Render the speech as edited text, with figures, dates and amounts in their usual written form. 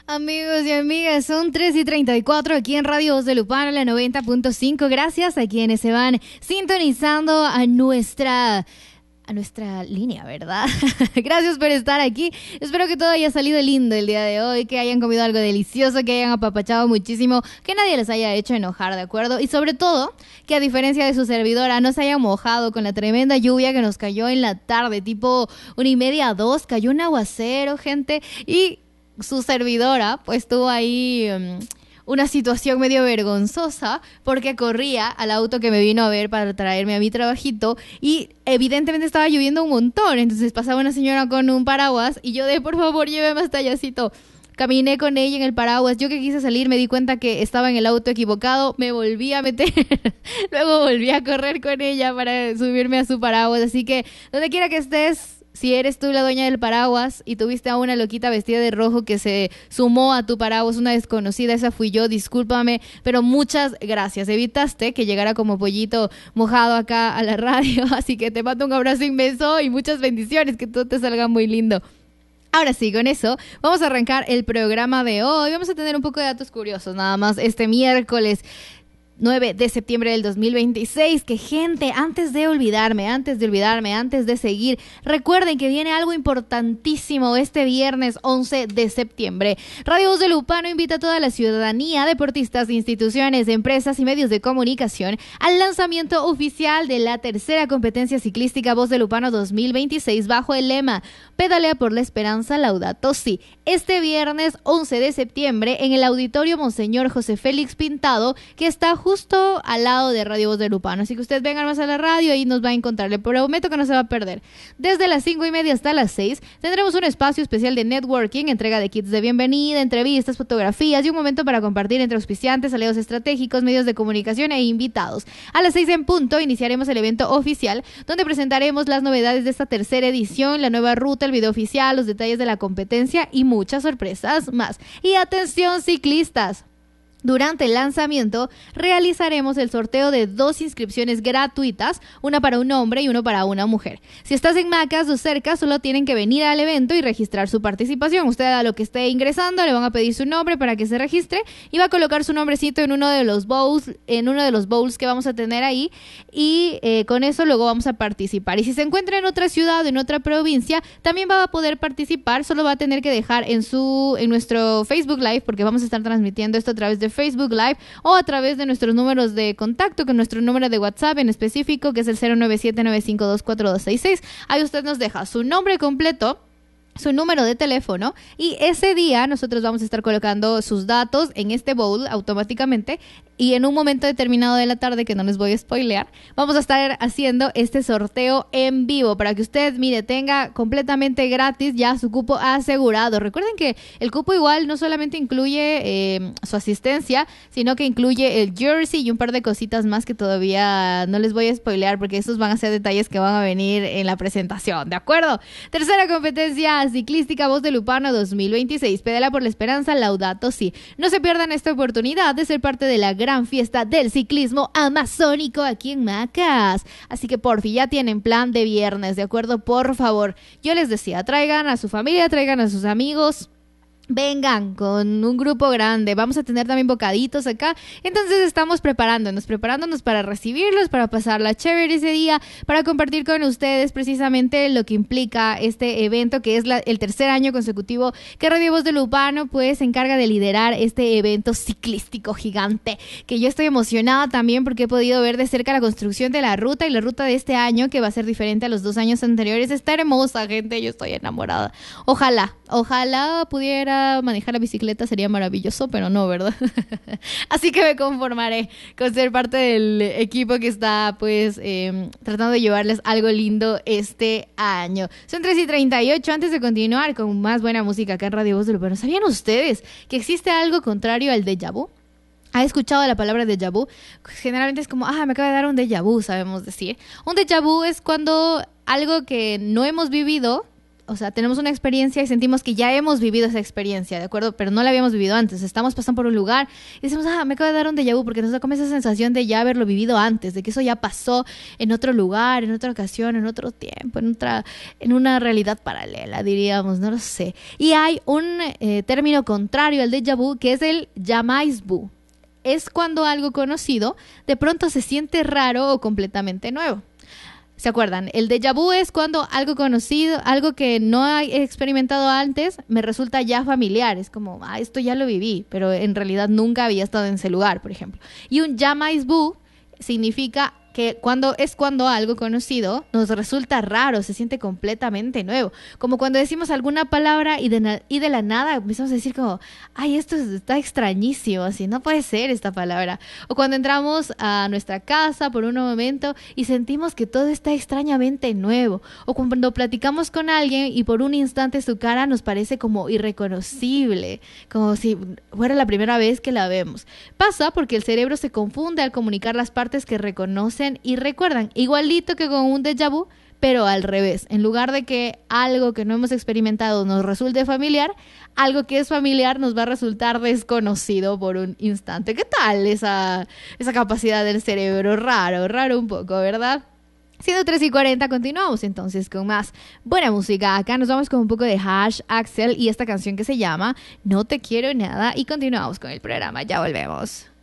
Amigos y amigas, son 3:34 aquí en Radio Voz de Lupano, la 90.5. Gracias a quienes se van sintonizando a nuestra línea, ¿verdad? Gracias por estar aquí. Espero que todo haya salido lindo el día de hoy, que hayan comido algo delicioso, que hayan apapachado muchísimo, que nadie les haya hecho enojar, ¿de acuerdo? Y sobre todo, que a diferencia de su servidora, no se hayan mojado con la tremenda lluvia que nos cayó en la tarde, tipo 1:30, 2, cayó un aguacero, gente, y su servidora, pues tuvo ahí una situación medio vergonzosa porque corría al auto que me vino a ver para traerme a mi trabajito y evidentemente estaba lloviendo un montón, entonces pasaba una señora con un paraguas y yo por favor, lléveme hasta allácito. Caminé con ella en el paraguas, yo que quise salir me di cuenta que estaba en el auto equivocado, me volví a meter, luego volví a correr con ella para subirme a su paraguas, así que donde quiera que estés, si eres tú la dueña del paraguas y tuviste a una loquita vestida de rojo que se sumó a tu paraguas, una desconocida, esa fui yo, discúlpame, pero muchas gracias. Evitaste que llegara como pollito mojado acá a la radio, así que te mando un abrazo inmenso y muchas bendiciones, que todo te salga muy lindo. Ahora sí, con eso vamos a arrancar el programa de hoy. Vamos a tener un poco de datos curiosos nada más este miércoles 9 de septiembre del 2026, que gente, antes de seguir, recuerden que viene algo importantísimo este viernes 11 de septiembre. Radio Voz de Lupano invita a toda la ciudadanía, deportistas, instituciones, empresas y medios de comunicación al lanzamiento oficial de la tercera competencia ciclística Voz de Lupano 2026 bajo el lema Pedalea por la Esperanza, Laudato Si. Este viernes 11 de septiembre en el Auditorio Monseñor José Félix Pintado, que está justo al lado de Radio Voz de Lupano. Así que ustedes vengan más a la radio y nos va a encontrar. Le prometo que no se va a perder. Desde las 5:30 hasta las 6 tendremos un espacio especial de networking, entrega de kits de bienvenida, entrevistas, fotografías y un momento para compartir entre auspiciantes, aliados estratégicos, medios de comunicación e invitados. A las 6 en punto iniciaremos el evento oficial, donde presentaremos las novedades de esta tercera edición, la nueva ruta, el video oficial, los detalles de la competencia y muchas sorpresas más. Y atención, ciclistas. Durante el lanzamiento realizaremos el sorteo de 2 inscripciones gratuitas, una para un hombre y uno para una mujer. Si estás en Macas o cerca, solo tienen que venir al evento y registrar su participación. Usted a lo que esté ingresando le van a pedir su nombre para que se registre y va a colocar su nombrecito en uno de los bowls que vamos a tener ahí y con eso luego vamos a participar. Y si se encuentra en otra ciudad o en otra provincia, también va a poder participar, solo va a tener que dejar en nuestro Facebook Live, porque vamos a estar transmitiendo esto a través de Facebook Live o a través de nuestros números de contacto, con nuestro número de WhatsApp en específico, que es el 097-952-4266. Ahí usted nos deja su nombre completo, su número de teléfono y ese día nosotros vamos a estar colocando sus datos en este bowl automáticamente y en un momento determinado de la tarde, que no les voy a spoilear, vamos a estar haciendo este sorteo en vivo para que usted, mire, tenga completamente gratis ya su cupo asegurado. Recuerden que el cupo igual no solamente incluye su asistencia, sino que incluye el jersey y un par de cositas más que todavía no les voy a spoilear porque esos van a ser detalles que van a venir en la presentación, ¿de acuerdo? Tercera competencia ciclística Voz de Lupano 2026, Pedala por la Esperanza, Laudato Si. No se pierdan esta oportunidad de ser parte de la gran fiesta del ciclismo amazónico aquí en Macas. Así que porfi, ya tienen plan de viernes, ¿de acuerdo? Por favor, yo les decía, traigan a su familia, traigan a sus amigos. Vengan con un grupo grande, vamos a tener también bocaditos acá, entonces estamos preparándonos para recibirlos, para pasarla chévere ese día, para compartir con ustedes precisamente lo que implica este evento, que es el tercer año consecutivo que Radio Voz de Lupano pues se encarga de liderar este evento ciclístico gigante, que yo estoy emocionada también porque he podido ver de cerca la construcción de la ruta, y la ruta de este año, que va a ser diferente a los 2 años anteriores, está hermosa, gente, yo estoy enamorada. Ojalá pudiera manejar la bicicleta, sería maravilloso, pero no, ¿verdad? Así que me conformaré con ser parte del equipo que está pues tratando de llevarles algo lindo este año. Son 3:38. Antes de continuar con más buena música acá en Radio Voz de Lupano, ¿sabían ustedes que existe algo contrario al déjà vu? ¿Ha escuchado la palabra déjà vu? Generalmente es como, me acaba de dar un déjà vu, sabemos decir. Un déjà vu es cuando algo que no hemos vivido o sea, tenemos una experiencia y sentimos que ya hemos vivido esa experiencia, ¿de acuerdo? Pero no la habíamos vivido antes. Estamos pasando por un lugar y decimos, me acabo de dar un déjà vu, porque nos da como esa sensación de ya haberlo vivido antes, de que eso ya pasó en otro lugar, en otra ocasión, en otro tiempo, en una realidad paralela, diríamos, no lo sé. Y hay un término contrario al déjà vu, que es el jamais vu. Es cuando algo conocido de pronto se siente raro o completamente nuevo. ¿Se acuerdan? El déjà vu es cuando algo conocido, algo que no he experimentado antes, me resulta ya familiar. Es como, esto ya lo viví, pero en realidad nunca había estado en ese lugar, por ejemplo. Y un jamais vu significa que cuando algo conocido nos resulta raro, se siente completamente nuevo. Como cuando decimos alguna palabra y de la nada empezamos a decir como, esto está extrañísimo, así, no puede ser esta palabra. O cuando entramos a nuestra casa por un momento y sentimos que todo está extrañamente nuevo. O cuando platicamos con alguien y por un instante su cara nos parece como irreconocible, como si fuera la primera vez que la vemos. Pasa porque el cerebro se confunde al comunicar las partes que reconocen y recuerdan, igualito que con un déjà vu, pero al revés. En lugar de que algo que no hemos experimentado nos resulte familiar, algo que es familiar nos va a resultar desconocido por un instante. ¿Qué tal esa capacidad del cerebro? Raro un poco, ¿verdad? Siendo 3:40, continuamos entonces con más buena música. Acá nos vamos con un poco de Hash, Axel y esta canción que se llama No te quiero nada, y continuamos con el programa. Ya volvemos.